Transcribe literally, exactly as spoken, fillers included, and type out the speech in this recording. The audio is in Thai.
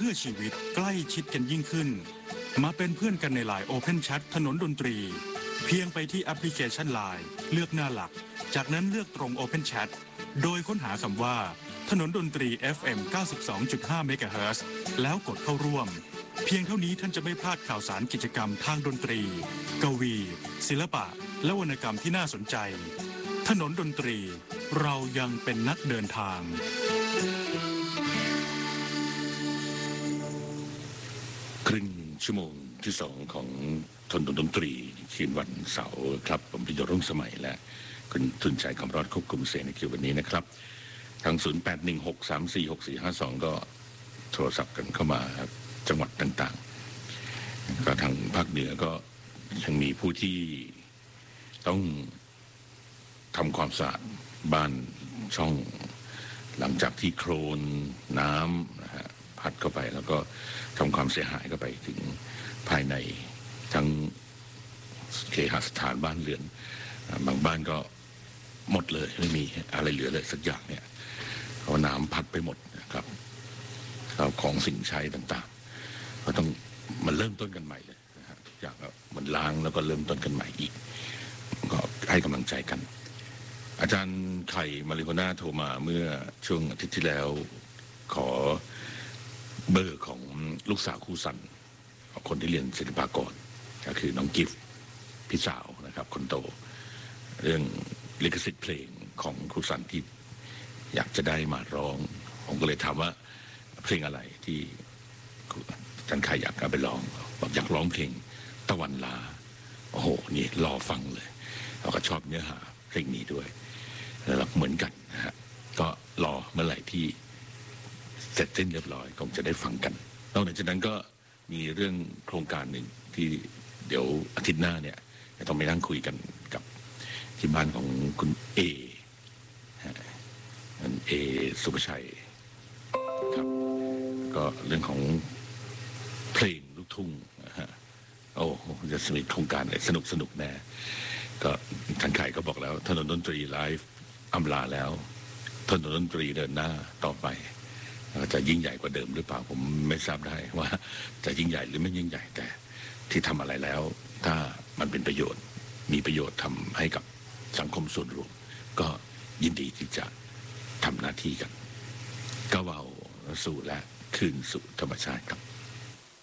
พื่อชีวิตใกล้ชิดกันยิ่งขึ้นมาเป็นเพื่อนกันในไลน์ Open Chat ถนนดนตรีเพียงไปที่แอปพลิเคชัน ไลน์ เลือกหน้าหลักจากนั้นเลือกตรง Open Chat โดยค้นหาคำว่าถนนดนตรี เอฟ เอ็ม เก้าสิบสองจุดห้า เมกะเฮิรตซ์แล้วกดเข้าร่วมเพียงเท่านี้ท่านจะไม่พลาดข่าวสารกิจกรรมทางดนตรีกวี ศิลปะและวรรณกรรมที่น่าสนใจถนนดนตรีเรายังเป็นนักเดินทางครึ่งชั่วโมงที่สองของถนนดนตรีคืนวันเสาร์ครับผมพิยรุ่งสมัยและคุณทุนชัยคำรอดควบคุมเสียงในคิววันนี้นะครับทางศูนย์ แปด หนึ่ง หก สาม สี่ หก สี่ ห้า สองก็โทรศัพท์กันเข้ามาครับจังหวัดต่างๆก็ทางภาคเหนือก็ยังมีผู้ที่ต้องทำความสะอาดบ้านช่องหลังจากที่โคลนน้ำนะฮะพัดเข้าไปแล้วก็ทำความเสียหายเข้าไปถึงภายในทั้งเคหสถานบ้านเรือนบางบ้านก็หมดเลยไม่มีอะไรเหลือเลยสักอย่างเนี่ยเพราะน้ำพัดไปหมดนะครับเราของสิ่งใช้ต่างๆก็ต้องมันเริ่มต้นกันใหม่เลยนะฮะอยากเหมือนล้างแล้วก็เริ่มต้นกันใหม่อีกก็ให้กำลังใจกันอาจารย์ไข่มาริโกน่าโทรมาเมื่อช่วงอาทิตย์ที่แล้วขอเบอร์ของลูกสาวครูสันคนที่เรียนศิลปากรก็คือน้องกิฟต์พี่สาวนะครับคนโตเรื่องลิขสิทธิ์เพลงของครูสันที่อยากจะได้มาร้องผมก็เลยถามว่าเพลงอะไรที่อาจารย์ไข่อยากเอาไปร้องบอกอยากร้องเพลงตะวันลาโอ้โหนี่รอฟังเลยเราก็ชอบเนื้อหาเพลงนี้ด้วยแล้วเหมือนกันนะฮะก็รอเมื่อไหร่ที่เสร็จสิ้นเรียบร้อยคงจะได้ฟังกันนอกจากนั้นก็มีเรื่องโครงการหนึ่งที่เดี๋ยวอาทิตย์หน้าเนี่ยจะต้องไปนั่งคุยกันกับที่บ้านของคุณเอนั่นเอสุภชัยครับก็เรื่องของเพลงลูกทุ่งนะฮะโอ้จะมีโครงการอะไรสนุกสนุกแน่ก็ท่านไข่ก็บอกแล้วถนนดนตรีไลฟ์อำลาแล้วถนนดนตรีเดินหน้าต่อไปจะยิ่งใหญ่กว่าเดิมหรือเปล่าผมไม่ทราบได้ว่าจะยิ่งใหญ่หรือไม่ยิ่งใหญ่แต่ที่ทำอะไรแล้วถ้ามันเป็นประโยชน์มีประโยชน์ทำให้กับสังคมส่วนรวมก็ยินดีที่จะทำหน้าที่กันก้าวสู่และคืนสู่ธรรมชาติครับ